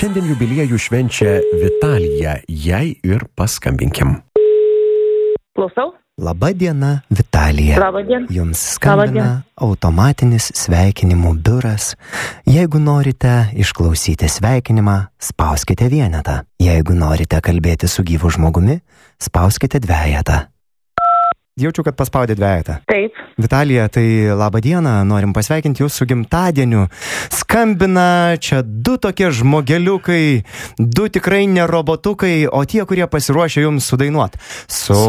Šiandien jubiliejų švenčia Vitalija, jai ir paskambinkim. Klausau. Laba diena, Vitalija. Labą dieną. Jums skambina automatinis sveikinimų biuras. Jeigu norite išklausyti sveikinimą, spauskite vienetą. Jeigu norite kalbėti su gyvu žmogumi, spauskite dvejetą. Jaučiu, kad paspaudė dvejetą. Taip. Vitalija, tai laba diena, norim pasveikinti jūs su gimtadieniu. Skambina čia du tokie žmogeliukai, du tikrai ne robotukai, o tie, kurie pasiruošę jums sudainuot. Su